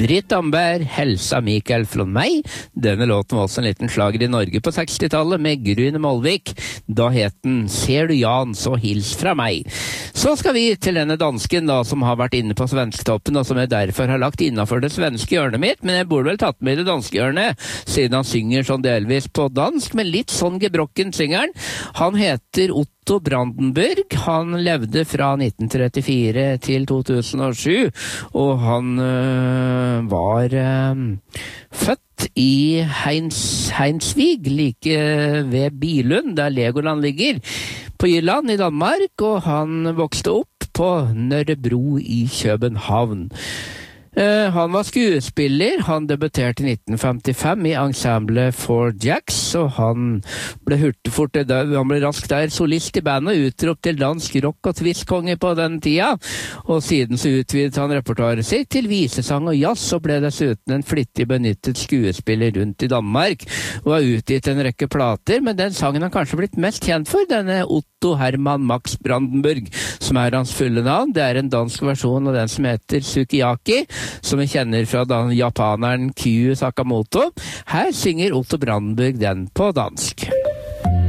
Britt Amberg, Helsa Mikael fra meg. Denne låten var også en liten slager i Norge på 60-tallet med Grune Molvik. Da het den Ser du Jan, så hils fra meg. Så skal vi til denne dansken da, som har vært inne på svensktoppen, og som jeg derfor har lagt innenfor det svenske hjørnet mitt, men jeg burde vel tatt med i det danske hjørnet, siden han synger sånn delvis på dansk, men litt sånn gebrokken syngeren. Han heter Otto Brandenburg. Han levde fra 1934 til 2007, og han var født i Heinsvig, like ved Bilund, der Legoland ligger, på Jylland i Danmark, og han vokste opp på Nørrebro i København. Han var skuespiller, han debuterte i 1955 i Ensemble for Jacks, og han ble raskt der solist i bandet, utropt til dansk rock- og twistkonge på den tida, og siden så utvidet han repertoaret sitt til visesang og jazz, og ble dessuten en flittig benyttet skuespiller rundt i Danmark, og har utgitt en rekke plater, men den sangen han kanskje blitt mest kjent for, denne Otto Hermann Max Brandenburg, som er hans fulle navn. Det er en dansk versjon av den som heter Sukiyaki, som vi kjenner fra japaneren Kyu Sakamoto. Her synger Otto Brandenburg den på dansk.